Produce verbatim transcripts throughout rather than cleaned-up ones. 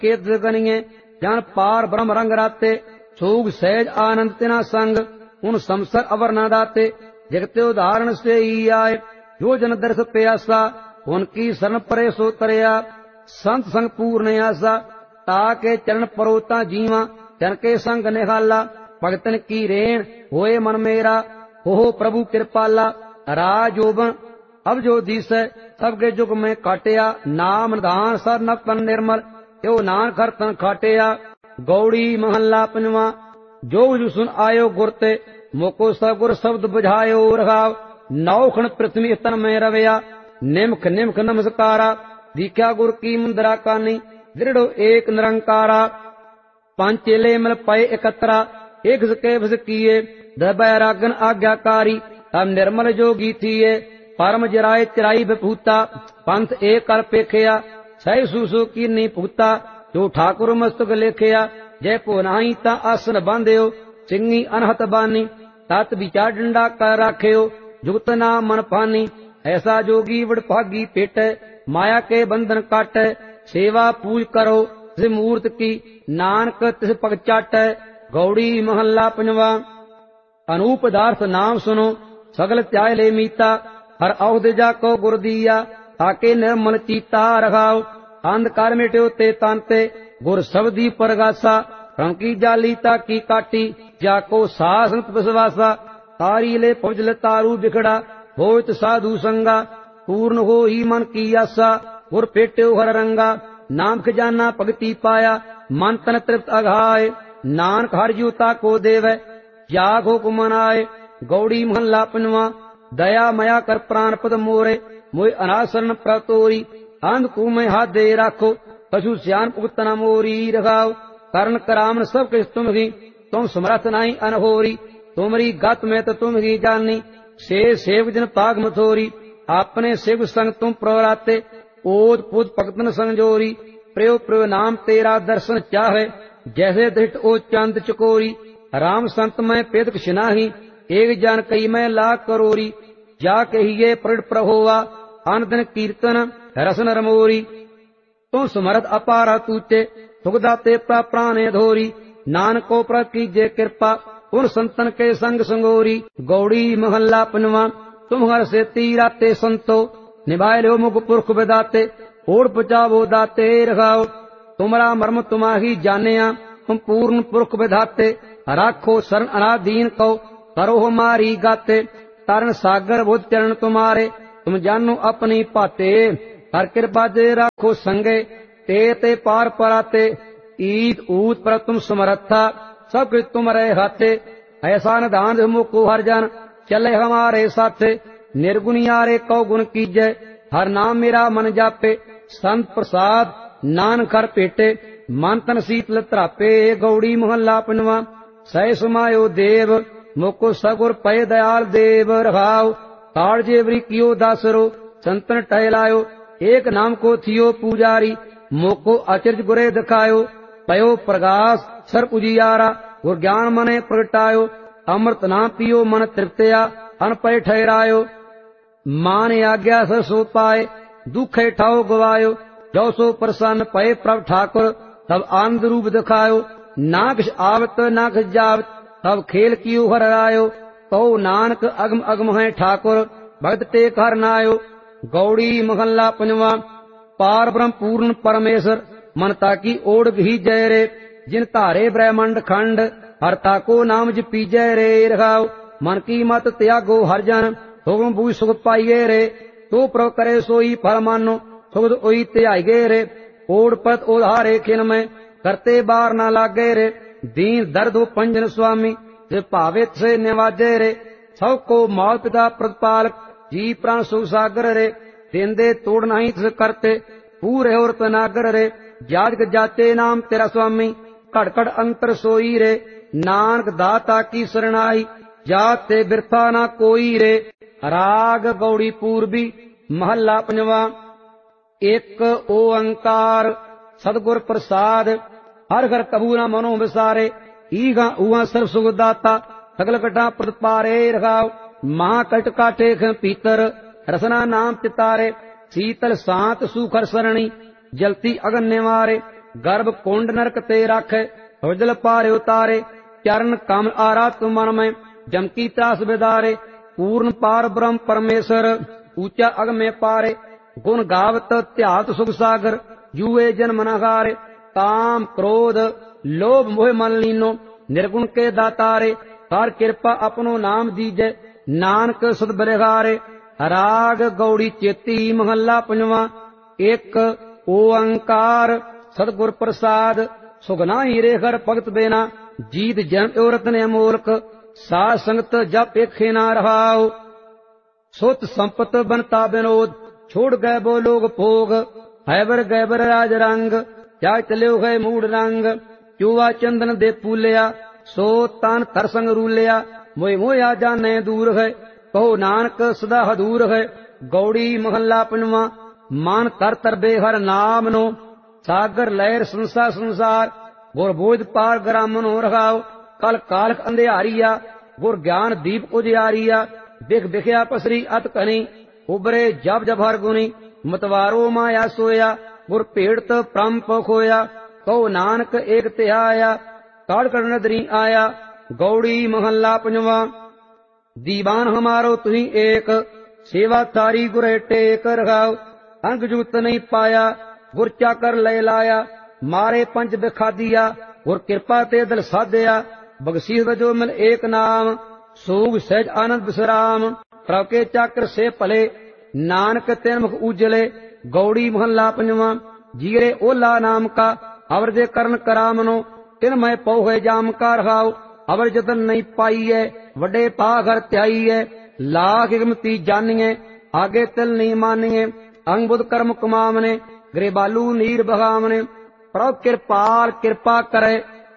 केत गनिए जान पार ब्रह्म रंग राते सूग सहज आनंद तिना संग उन संसर अवर न दाते जगते उदाहरण से ही आए जो जन दर्श प्यासा उनकी शरण परे सो तरया संत संग पूर्ण आसा ताके चरण परोता जीवा जन के संग निहाला भगतन की रेण होए मन मेरा हो प्रभु कृपाला राजोबन अब जो दिस सबके जुग में काटिया नाम निधान सर नपन निर्मल त्यो नान खरतन खाटिया गौड़ी महल्ला पंजवा जो जो सुन आयो गुरते मोको सगुर शब्द बुझायो रघाव नौखण पृथ्वी तन में रवया निमख निमख नमस्कारा दीख्या गुर की मुद्रा कानी दृढ़ एक निरंकारा पांचेले मिल पय एकत्रा एक सके भस किए दबैरागन आज्ञाकारी अब निर्मल जोगी थिए परम जराय चिराई विभूता पंथ एक कर पेखिया सही सुसु की नी भूता जो ठाकुर मस्तक लेखिया जय पुनाही ता आसन बांध्यो सिंगी अनहत बानी तत विचार डंडा कर राख्यो जुगत नाम मन पानी ऐसा जोगी बड़ भागी पेट माया के बंधन काट सेवा पूज करो तिस मूर्त की नानक तिस पग चाट गौड़ी महल्ला पंजवा अनूप दार्थ नाम सुनो सगल त्याय ले मीता हर औध जाको गुर दिया ताके निर्मल चीता रखाओ अंधकार मिट्यो ते तांते गुर शब्दी परगासा रम की जालीता की काटी जाको सासंत विश्वासा तारी ले पवजल तारू बिखड़ा होत साधु संगा पूर्ण हो ही मन की आशा गुर पेट्यो हर रंगा नाम खजाना भगति पाया मन तन तृप्त अघाय नानक हर जूता को देवे जागो को मनाए गौड़ी महल्ला पंजवा दया मया कर प्राण पद मोरे मोय अनासरण प्रतोरी अंध को में हाथ दे राखो पशु श्यान पुगतना मोरी रखाओ कर्ण करामन सब किस तुम ही तुम समर्थ नहीं अनहोरी तुमरी गत में तो तुम ही जानी से सेव जन पाग मथोरी अपने शिव संग तुम प्रवराते ओद पुद भक्तन संजोरी प्रयो प्रयो नाम तेरा दर्शन चाहे जैसे दृष्ट ओ चंद चकोरी राम संत में पेद किनाही एक जान कई में लाख करोरी जा कहिए प्रड़ प्रहोवा अन दिन कीर्तन रसन रमोरी तुम समर्थ अपारा तूचे सुखदाते प्राणे धोरी नानको पर कीजे कृपा उन संतन के संग संगोरी गौड़ी महल्ला पंजवा तुम हर से तीराते संतो निभाए लो मुख पुरख विदाते ओढ़ पचावो दाते रखाओ तुमरा मर्म तुम्हाही जानिया तुम पूर्ण पुरख विधाते राखो शरण अनादीन को करो हमारी गाते तारण सागर बुद्ध चरण तुम्हारे तुम जानो अपनी पाते हर कृपा दे राखो संगे ते ते पार पराते ईद ऊत पर तुम समर्था सब कुछ तुम्हारे हाथे ऐसा निधान मुको हर जन चले हमारे साथे निर्गुणियारे कौ गुण कीजे हर नाम मेरा मन जापे संत प्रसाद नान कर पेटे मन तन शीतल त्रापे गौड़ी महल्ला पंजवा सह समायो देव मुको सगुर पय दयाल देव रखाओ काल जेवरी कियो दासरो संतन टहलायो एक नाम को थियो पूजारी मोको आचर्य गुरे दिखायो पयो प्रकाश सर उजियारा गुर ज्ञान मने प्रगटायो अमृत नाम पियो मन तृप्तया अन पय ठहरायो मान आज्ञा सर सो पाए दुखे ठाओ गवायो जो सो प्रसन्न पय प्रभ ठाकुर तब आनंद रूप दिखायो ना किछ आवत ना किछ जावत तब खेल कियो हर आयो तो नानक अगम अगम है ठाकुर भक्त टेक हर नायो गौड़ी महल्ला पंजवा पार ब्रह्म पूर्ण परमेश्वर मनता की ओढ़ भी जय रे जिन तारे ब्रह्मंड खंड हरता को नाम जपी जय रे रखाओ मन की मत त्यागो हर जन हुक्म बूझ सुख पाइये रे तो प्रभ करे सोई फल मानो सुख ओई त्यागे रे ओढ़ पत ओधारे खिन में करते बार ना लागे रे दीन दर्द हो पंजन स्वामी जे भावे से निवाजे रे सब को माल पिता प्रतिपालक जी प्राण सुसागर रे देंदे तोड़ नहीं तिस करते पूरे और तनागर रे जात जाते नाम तेरा स्वामी कड़कड़ अंतर सोई रे नानक दाता की शरणाई जाते बिरथा ना कोई रे राग गौड़ी पूर्वी महल्ला पंजवा एक ओंकार सदगुर प्रसाद हर घर कबू न मनो विसारे ईगा उआ सर्व सुख दाता सगल कटा प्रतिपारे रखाओ महा कट काटे पीतर रसना नाम चितारे शीतल सांत सुखर सरणी जलती अगन निवारे गर्भ कुंड नरक ते रखे, रुजल पारे उतारे, चरण कमल आरा तुम मन में, जम की त्रास बिदारे, पूर्ण पार ब्रह्म परमेश्वर, ऊंचा अग में पारे, गुण गावत ध्यात सुख सागर, जुए जन्म न हारे, काम क्रोध लोभ मोह मन लीनो, निर्गुण के दातारे, कर कृपा अपनो नाम दीजे, नानक सद बलिहारे। राग गौड़ी चेती महला पंजवा, एक ओंकार सतगुर प्रसाद, सुगना हीरे हर भगत बेना, जीत जन्म औरत ने अमोलक, साध संगत जप एक ना रहाओ, सुत संपत बनता विनोद, छोड़ गए वो लोग भोग, हैबर गैबर राज रंग, त्याग चलियो है मूड रंग, चूवा चंदन दे पूलिया, सो तान थर संग रूलिया, मोह मोया जाने दूर है, कहो नानक सदा हदूर है। गौड़ी महला पंजवा, मान तर तरबे हर नाम नो, सागर लहर संसार संसार, गुर बोध पार ग्रामनो रखाओ, कल कालख अंधियारिया, गुर ज्ञान दीप उजियारिया, बिख बिखया पसरी अत कनी, उबरे जब जब हर गुनी, मतवारो माया सोया, गुर भेड़त प्रम खोया, कहो नानक एक तिहाया, काल कर नदरी आया। गौड़ी महला पंजवा, दीवान हमारो तुही एक, सेवा तारी गुरे टेक रखाओ, अंग जुत नहीं पाया, गुर चाकर ले लाया, मारे पंच बिखा दिया, गुर कृपा ते दिल साधया, बगसीस वजो मिल एक नाम, सूग सहज आनंद विश्राम, प्रभ के चाकर से पले, नानक तेन मुख उजले। गौड़ी महला पंजवा, जीरे ओला नाम का, अवर जे करण करामनो, तिन मैं पौ है जाम का रहाओ, अवर जतन नहीं पाईए, वडे पाघर त्याईए, लाख हिकमती जानिए, आगे तिल नहीं मानिए, अंग बुध कर्म कमावने, ग्रेबालू नीर बहावने, प्रभ कृपाल कृपा करे,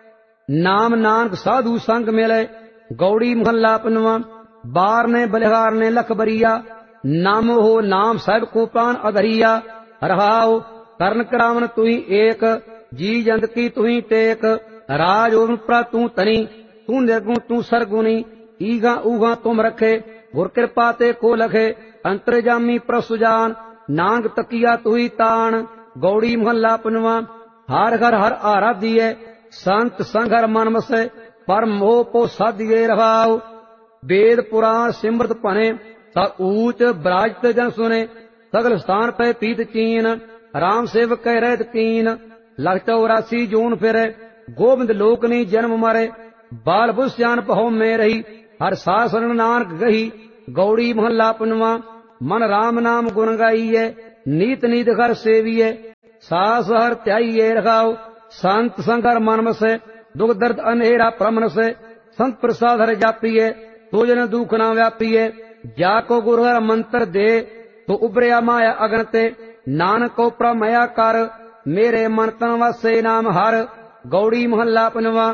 नाम नानक साधु संग मिले। गौड़ी महला पंजवा, बार ने बलिहार ने लख बरिया, नाम हो नाम सब को प्राण अधरिया, रहाओ कर्ण करावन तुही एक, जी जंत की तुही टेक, राज ओम प्रा तू तनी, तू निर्गुण तू सरगुनी, ईगा ऊगा तुम रखे, गुर कृपा ते को लखे, अंतर्जामी प्रसुजान, नांग तकिया तुही तान। गौड़ी महला पंजवा, हर घर हर आराधिए, संत संघर मन मसे, परम मोह पो साधिए रहाओ, वेद पुराण सिमृत पने, ता ऊच ब्राजत जन सुने, सगल स्थान पे पीत चीन, राम सेवक कह रहत कीन, लख चौरासी जून फिरे, गोविंद लोकनी जन्म मरे, बाल बुस्यान पहो में रही, हर सासरण नानक गही। गौड़ी महला पंजवा, मन राम नाम गुण गाइए, नीत नीत घर सेविए, सास हर त्याइए रखाओ, संत संगर मन मसे, दुख दर्द अनहेरा प्रमन से, संत प्रसाद हर जापिए, तो जन दुख ना व्यापिए, जाको गुरु हर मंत्र दे, तो उबरिया माया अगणते, नानक को प्रमया कर, मेरे मन तन वसे नाम हर। गौड़ी महला पंजवा,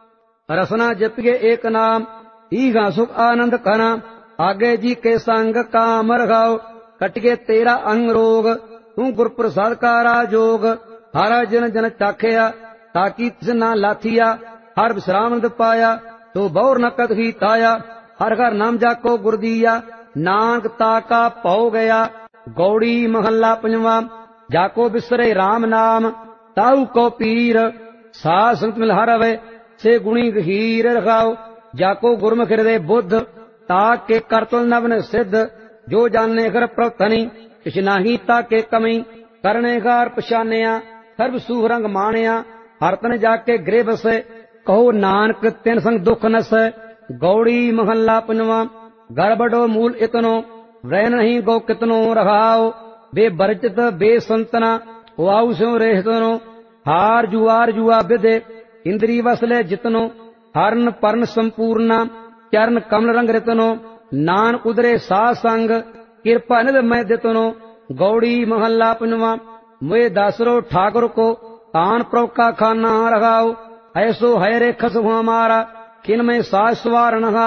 रसना जपिए एक नाम, ईगा सुख आनंद कना, आगे जी के संग काम रखाओ, कटिए तेरा अंग रोग, तू गुर प्रसाद का राजोग, हरा जन जन चाखिया, ताकि तिस ना लाथिया, हर विश्राम पाया, तो बौर न कत ही ताया, हर हर नाम जाको गुर दिया, नानक ताका पौ गया। गौड़ी महला पंजवा, जाको बिसरे राम नाम, ताऊ को पीर, साध संत मिल हर अवे, से गुणी गहीर रखाओ, जाको गुरमुख हृदय बुद्ध, ताक के करतल नवन सिद्ध, जो जाने कर प्रथनी, किछ नाही ताके कमी, करने गार पछानिया, सर्व सूह रंग मानिया, हर तन जाके गृह बसे, कहो नानक तिन संग दुख नसै। गौड़ी महला पंजवा, गड़बड़ो मूल इतनो, वह नहीं गो कितनो रहाओ, बे बरचित बे संतना, वाऊ स्यों रेहतनो, हार जुआर जुआ विदे, इंद्री वसले जितनो, हरण पर्ण संपूर्णा, चरण कमल रंग रितनो, नान उदरे सा संग, कृपा निध मैं दितनो। गौड़ी महला पंजवा, मुए दासरो ठाकुर को, तान प्रभ का खाना रखाओ, ऐसो है रे खस हमारा, किन में सास सवार नहा।